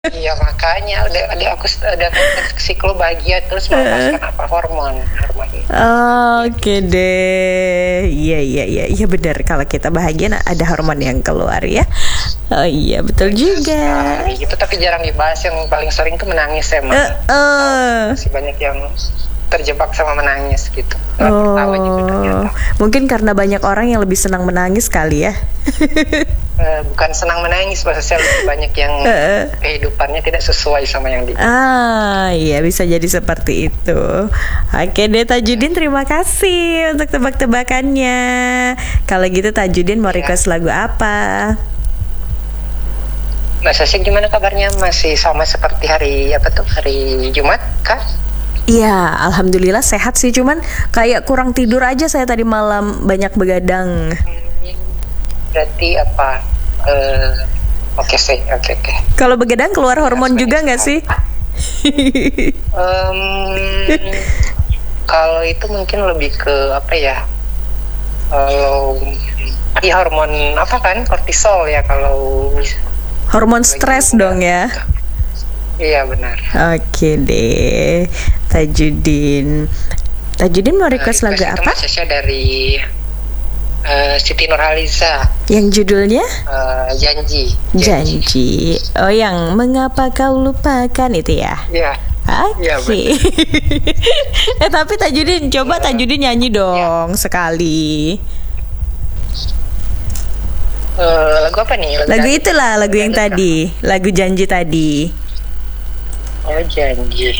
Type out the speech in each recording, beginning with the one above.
Iya makanya udah aku udah siklo bahagia terus melepaskan apa hormon itu. Oke deh, iya iya iya iya benar. Kalau kita bahagia ada hormon yang keluar ya. Oh iya betul juga. Sekali gitu, tapi jarang dibahas. Yang paling sering tuh menangis emang. Masih banyak yang terjebak sama menangis gitu. Tertawa juga ternyata. Mungkin karena banyak orang yang lebih senang menangis kali ya. Bukan senang menangis, maksudnya lebih banyak yang kehidupannya tidak sesuai sama yang di. Iya bisa jadi seperti itu. Oke deh Tajudin, terima kasih untuk tebak-tebakannya. Kalau gitu Tajudin mau request lagu apa? Mbak Sasi gimana kabarnya? Masih sama seperti hari Jumat kah? Iya, alhamdulillah sehat sih, cuman kayak kurang tidur aja saya tadi malam, banyak begadang. Berarti apa? Oke. Kalau begadang keluar hormon juga nggak sih? Kalau itu mungkin lebih ke apa ya? Kalau hormon apa kan? Kortisol ya kalau. Hormon stres dong ya. Iya benar. Oke deh, Tajudin mau request lagu apa? Request dari Siti Nurhaliza. Yang judulnya? Janji. Oh, yang Mengapa Kau Lupakan itu ya? Iya. Oke. Tapi Tajudin, coba Tajudin nyanyi dong sekali. Lagu apa nih? Lagu itulah, lagu yang tadi, lagu Janji tadi. Oh, Janji.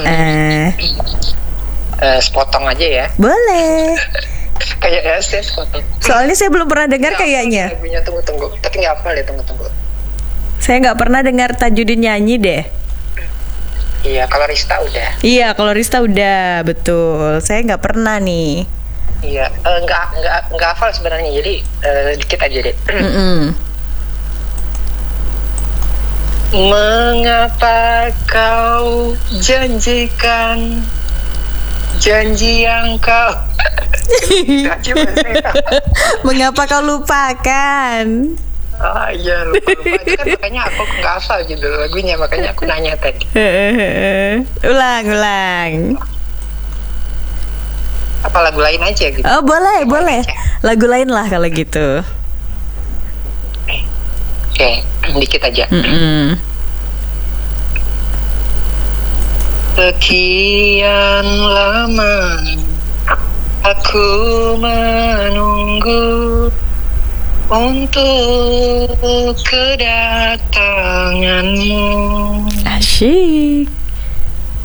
Sepotong aja ya. Boleh. Kayaknya saya sepotong. Soalnya saya belum pernah dengar kayaknya. Lagunya tunggu. Tapi nggak hafal ya, tunggu. Saya nggak pernah dengar Tajudin nyanyi deh. Iya, kalau Rista udah. Iya, kalau Rista udah, betul. Saya nggak pernah nih. Iya, nggak hafal sebenarnya. Jadi dikit aja deh. Mengapa kau janjikan janji yang kau Mengapa kau lupakan? Iya lupa. Itu kan makanya aku nggak hafal judul lagunya, makanya aku nanya tadi. Ulang. Apa lagu lain aja gitu? Oh boleh. Lagu lain lah kalau gitu. Oke, dikit aja. Sekian lama aku menunggu untuk kedatanganmu. Asyik.